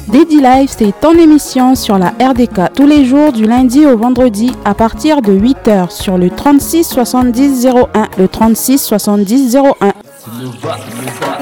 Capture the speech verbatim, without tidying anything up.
Dédi Live, c'est ton émission sur la R D K tous les jours du lundi au vendredi à partir de huit heures sur le trente-six soixante-dix zéro un, le trente-six soixante-dix zéro un.